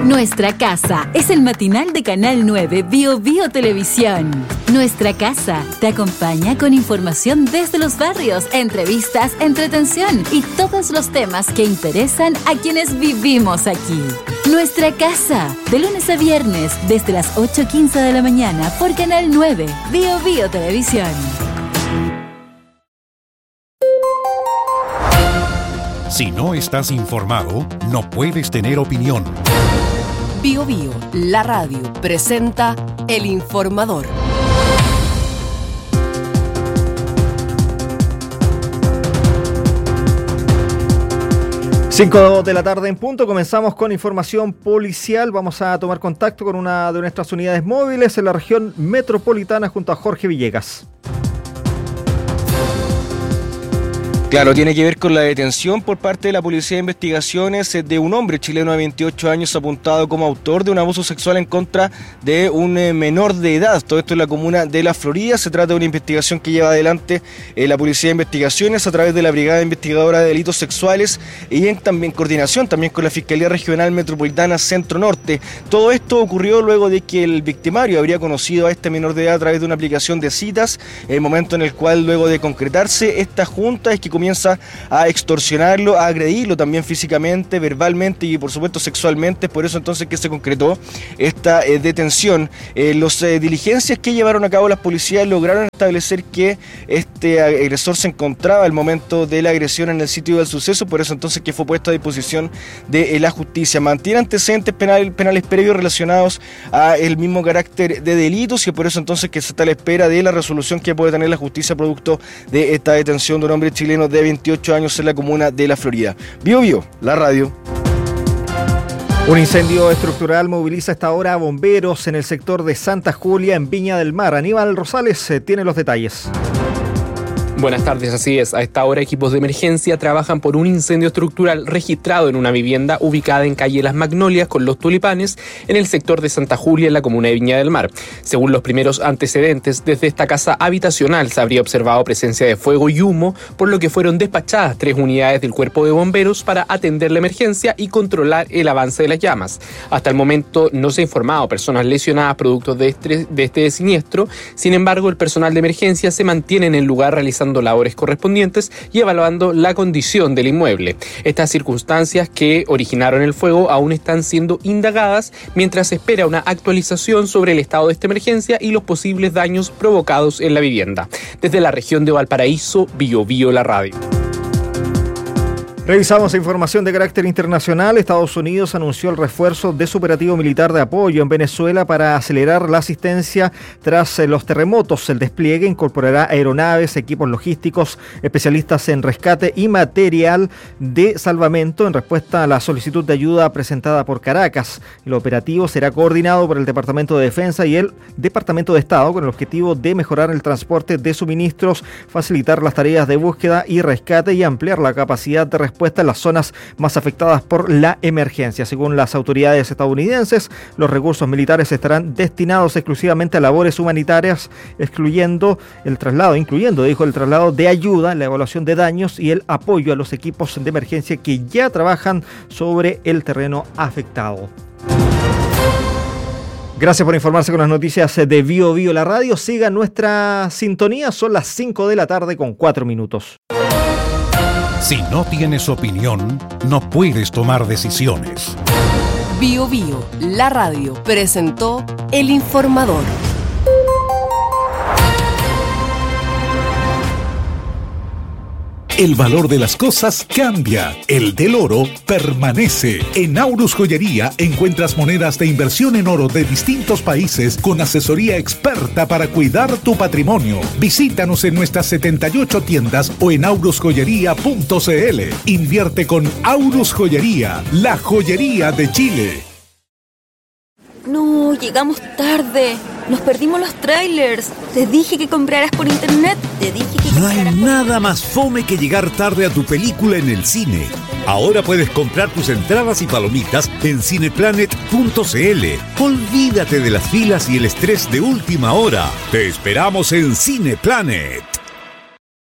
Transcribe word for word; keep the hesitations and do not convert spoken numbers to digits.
Nuestra Casa es el matinal de Canal nueve Bio Bio Televisión. Nuestra Casa te acompaña con información desde los barrios, entrevistas, entretención y todos los temas que interesan a quienes vivimos aquí. Nuestra Casa, de lunes a viernes desde las ocho quince de la mañana por Canal nueve Bio Bio Televisión. Si no estás informado, no puedes tener opinión. Bio Bio, la radio, presenta El Informador. cinco de la tarde en punto, comenzamos con información policial. Vamos a tomar contacto con una de nuestras unidades móviles en la región metropolitana junto a Jorge Villegas. Claro, tiene que ver con la detención por parte de la Policía de Investigaciones de un hombre chileno de veintiocho años apuntado como autor de un abuso sexual en contra de un menor de edad. Todo esto en la comuna de La Florida. Se trata de una investigación que lleva adelante eh, la Policía de Investigaciones a través de la Brigada Investigadora de Delitos Sexuales y en también coordinación también con la Fiscalía Regional Metropolitana Centro Norte. Todo esto ocurrió luego de que el victimario habría conocido a este menor de edad a través de una aplicación de citas, el momento en el cual luego de concretarse esta junta es que comienza a extorsionarlo, a agredirlo también físicamente, verbalmente y por supuesto sexualmente. Por eso entonces que se concretó esta eh, detención. Eh, los eh, diligencias que llevaron a cabo las policías lograron establecer que este agresor se encontraba al momento de la agresión en el sitio del suceso, por eso entonces que fue puesto a disposición de eh, la justicia. Mantiene antecedentes penal, penales previos relacionados a el mismo carácter de delitos y por eso entonces que se está a la espera de la resolución que puede tener la justicia producto de esta detención de un hombre chileno de veintiocho años en la comuna de La Florida. Bio Bio, la radio. Un incendio estructural moviliza hasta ahora a bomberos en el sector de Santa Julia, en Viña del Mar. Aníbal Rosales eh, tiene los detalles. Buenas tardes, así es. A esta hora equipos de emergencia trabajan por un incendio estructural registrado en una vivienda ubicada en calle Las Magnolias con los Tulipanes en el sector de Santa Julia en la comuna de Viña del Mar. Según los primeros antecedentes, desde esta casa habitacional se habría observado presencia de fuego y humo, por lo que fueron despachadas tres unidades del cuerpo de bomberos para atender la emergencia y controlar el avance de las llamas. Hasta el momento no se ha informado personas lesionadas producto de este, de este siniestro. Sin embargo, el personal de emergencia se mantiene en el lugar realizando labores correspondientes y evaluando la condición del inmueble. Estas circunstancias que originaron el fuego aún están siendo indagadas mientras se espera una actualización sobre el estado de esta emergencia y los posibles daños provocados en la vivienda. Desde la región de Valparaíso, Bio Bio, la radio. Revisamos información de carácter internacional. Estados Unidos anunció el refuerzo de su operativo militar de apoyo en Venezuela para acelerar la asistencia tras los terremotos. El despliegue incorporará aeronaves, equipos logísticos, especialistas en rescate y material de salvamento en respuesta a la solicitud de ayuda presentada por Caracas. El operativo será coordinado por el Departamento de Defensa y el Departamento de Estado con el objetivo de mejorar el transporte de suministros, facilitar las tareas de búsqueda y rescate y ampliar la capacidad de respuesta en las zonas más afectadas por la emergencia. Según las autoridades estadounidenses, los recursos militares estarán destinados exclusivamente a labores humanitarias, excluyendo el traslado, incluyendo, dijo, el traslado de ayuda, la evaluación de daños y el apoyo a los equipos de emergencia que ya trabajan sobre el terreno afectado. Gracias por informarse con las noticias de Bio Bio, la radio. Siga nuestra sintonía, son las cinco de la tarde con cuatro minutos. Si no tienes opinión, no puedes tomar decisiones. Bio Bio, la radio, presentó El Informador. El valor de las cosas cambia, el del oro permanece. En Aurus Joyería encuentras monedas de inversión en oro de distintos países con asesoría experta para cuidar tu patrimonio. Visítanos en nuestras setenta y ocho tiendas o en aurus joyería punto c l. Invierte con Aurus Joyería, la joyería de Chile. No, llegamos tarde. Nos perdimos los trailers. Te dije que compraras por internet. Te dije que No hay nada más fome que llegar tarde a tu película en el cine. Ahora puedes comprar tus entradas y palomitas en cineplanet punto c l. Olvídate de las filas y el estrés de última hora. Te esperamos en Cineplanet.